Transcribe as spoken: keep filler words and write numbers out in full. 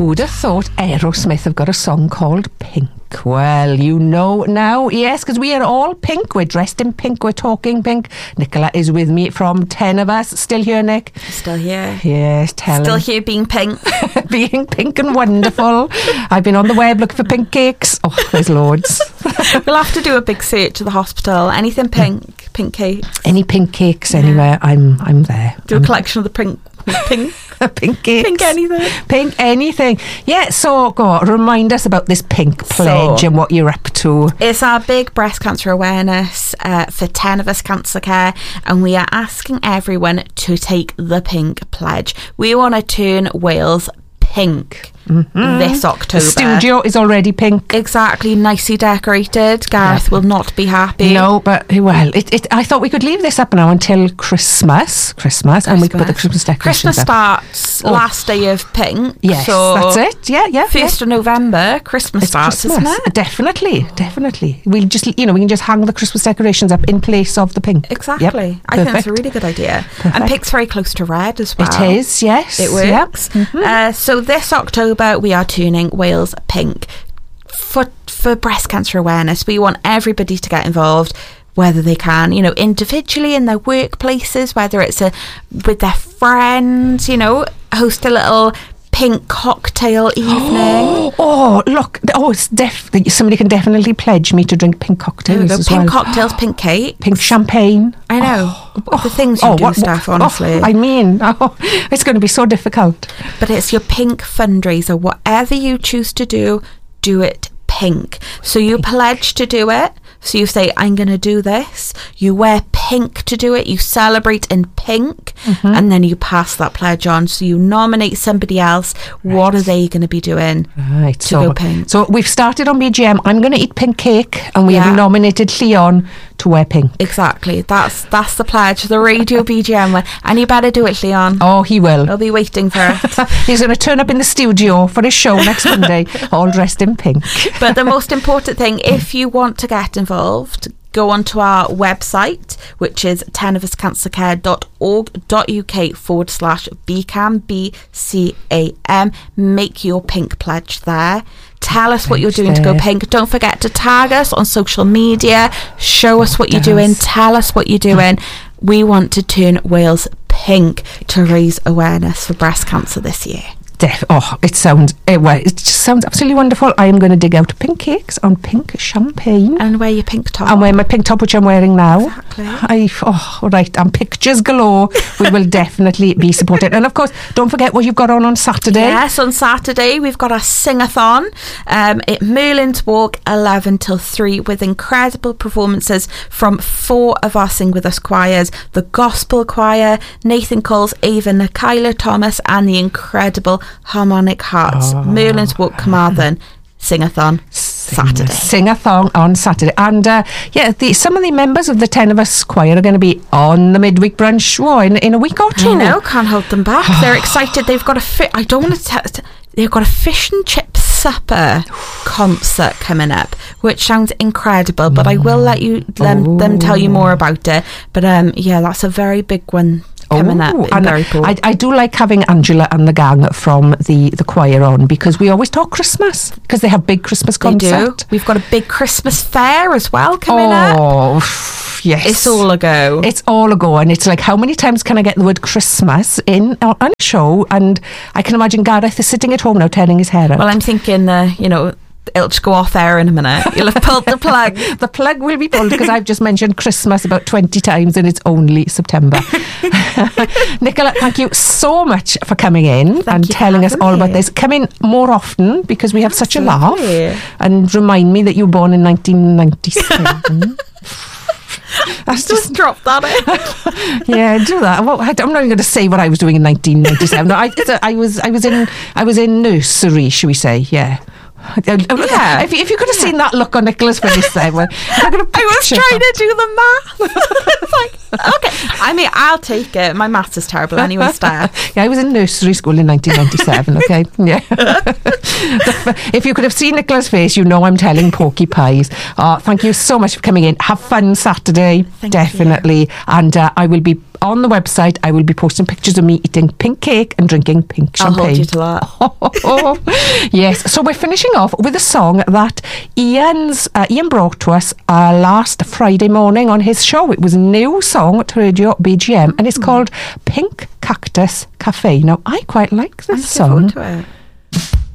Who'd have thought Aerosmith have got a song called Pink? Well, you know now, yes, because we are all pink. We're dressed in pink. We're talking pink. Nicola is with me from ten of us. Still here, Nick? Still here. Yes, tell Still him. here being pink. Being pink and wonderful. I've been on the web looking for pink cakes. Oh, there's loads. We'll have to do a big search at the hospital. Anything pink, pink cakes. Any pink cakes anywhere, I'm I'm there. Do I'm a collection of the pink, pink, pink cakes. pink anything. Pink anything. Yeah, so go on, remind us about this pink pledge So, and what you're up to. It's our big breast cancer awareness uh, for ten of us Cancer Care, and we are asking everyone to take the pink pledge. We want to turn Wales pink mm-hmm. this October. The studio is already pink. Exactly, nicely decorated. Gareth Yep. will not be happy. No, but well, it, it. I thought we could leave this up now until Christmas, Christmas, and we could put the Christmas decorations Christmas up. starts Oh. last day of pink. Yes, so that's it. Yeah, yeah. First yeah. of November, Christmas It's starts, Christmas. isn't it? Definitely, definitely. We'll just, you know, we can just hang the Christmas decorations up in place of the pink. Exactly. Yep, I think that's a perfect. really good idea. Perfect. And pink's very close to red as well. It is, yes. It works. Yep. Mm-hmm. Uh, so this October we are turning Wales pink for for breast cancer awareness. We want everybody to get involved, whether they can, you know, individually in their workplaces, whether it's a with their friends, you know, host a little pink cocktail evening. Oh, look. Oh, it's def- somebody can definitely pledge me to drink pink cocktails There we as go. Pink well. cocktails, pink cake. Pink champagne. I know. The things you Oh, do, what- Steph, what- honestly. oh, I mean, oh, it's going to be so difficult. But it's your pink fundraiser. Whatever you choose to do, do it pink. So you pledge to do it. So you say, I'm going to do this. You wear pink to do it. You celebrate in pink. Mm-hmm. And then you pass that pledge on. So you nominate somebody else. Right. What are they going to be doing Right, to so, go pink? So we've started on B G M. I'm going to eat pink cake, and we Yeah. have nominated Leon to wear pink. Exactly. That's that's the pledge. The radio B G M one. And you better do it, Leon. Oh, he will. I'll be waiting for it. He's going to turn up in the studio for his show next Monday, all dressed in pink. But the most important thing, if you want to get involved, go onto our website, which is ten of us cancer care dot org dot U K forward slash B C A M, B C A M. Make your pink pledge there. Tell us what you're doing to go pink. Don't forget to tag us on social media. Show us what you're doing. Tell us what you're doing. We want to turn Wales pink to raise awareness for breast cancer this year. Def- oh, it sounds it, well, it just sounds absolutely wonderful. I am going to dig out pink cakes on pink champagne And wear your pink top. and wear my pink top, which I'm wearing now. Exactly. I, oh, right, and pictures galore. We will definitely be supported. And of course, don't forget what you've got on on Saturday. Yes, on Saturday we've got our sing-a-thon um, at Merlin's Walk, eleven till three, with incredible performances from four of our Sing With Us choirs: the Gospel Choir, Nathan Coles, Ava, Kyla Thomas, and the incredible Harmonic Hearts. Oh. Merlin's Walk, Carmarthen, sing-a-thon Saturday. Sing-a-thon on Saturday. And uh, yeah, the, some of the members of the ten of us choir are going to be on the midweek brunch oh, in, in a week or two. I know, can't hold them back. They're excited. They've got a fi- I don't want to tell. They've got a fish and chip supper concert coming up, which sounds incredible. But I will let you them, them tell you more about it. But um, yeah, that's a very big one coming Oh, up in and Berrypool. I, I do like having Angela and the gang from the, the choir on, because we always talk Christmas, because they have big Christmas They concert. do. We've got a big Christmas fair as well coming up. Oh, yes. It's all a go. It's all a go, and it's like, how many times can I get the word Christmas in on a show? And I can imagine Gareth is sitting at home now tearing his hair out. Well, I'm thinking, uh, you know, it'll just go off air in a minute. You'll have pulled the plug. The plug will be pulled, because I've just mentioned Christmas about twenty times and it's only September. Nicola, thank you so much for coming in Thank and you for telling us having all me. about this. Come in more often, because we have such a Absolutely. laugh. And remind me that you were born in nineteen ninety-seven. That's Just just, drop that in. yeah, do that. Well, I- I'm not even going to say what I was doing in nineteen ninety-seven. No, I, it's a, I was, I was in, I was in nursery, shall we say? Yeah. Yeah. If, if you could have seen that look on Nicola's face there, well, I'm gonna I was picture trying that. to do the math. It's like, okay. I mean, I'll take it. My maths is terrible anyway, Steph. Yeah, I was in nursery school in nineteen ninety-seven, okay? Yeah. The f- if you could have seen Nicola's face, you know I'm telling porky pies. Oh, thank you so much for coming in. Have fun Saturday, Thank definitely. you. And uh, I will be on the website, I will be posting pictures of me eating pink cake and drinking pink I'll champagne. hold you to that. Yes, so we're finishing off with a song that Ian's uh, Ian brought to us uh, last Friday morning on his show. It was a new song to Radio B G M, and it's called Pink Cactus Cafe. Now, I quite like this I'm looking song. forward to it.